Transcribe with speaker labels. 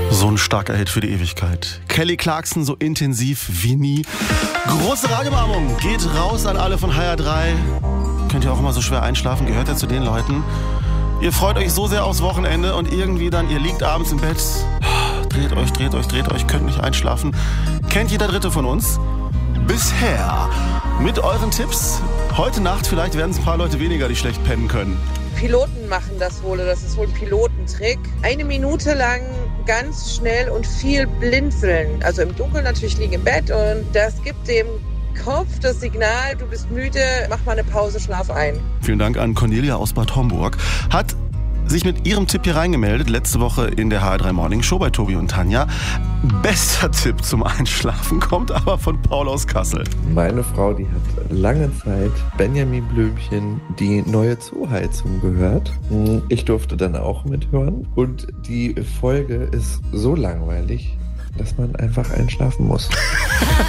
Speaker 1: So ein starker Hit für die Ewigkeit. Kelly Clarkson so intensiv wie nie. Große Radioumarmung geht raus an alle von HR3. Könnt ihr auch immer so schwer einschlafen? Gehört ja zu den Leuten. Ihr freut euch so sehr aufs Wochenende und irgendwie dann, ihr liegt abends im Bett. Dreht euch, könnt nicht einschlafen. Kennt jeder Dritte von uns? Bisher. Mit euren Tipps. Heute Nacht vielleicht werden es ein paar Leute weniger, die schlecht pennen können.
Speaker 2: Piloten machen das wohl, das ist wohl ein Pilotentrick. 1 Minute lang ganz schnell und viel blinzeln. Also im Dunkeln natürlich liegen im Bett und das gibt dem Kopf das Signal, du bist müde, mach mal eine Pause, schlaf ein.
Speaker 1: Vielen Dank an Cornelia aus Bad Homburg. Hat sich mit ihrem Tipp hier reingemeldet, letzte Woche in der HR3 Morning Show bei Tobi und Tanja. Bester Tipp zum Einschlafen kommt aber von Paul aus Kassel.
Speaker 3: Meine Frau, die hat lange Zeit Benjamin Blümchen, die neue Zooheizung, gehört. Ich durfte dann auch mithören und die Folge ist so langweilig, dass man einfach einschlafen muss.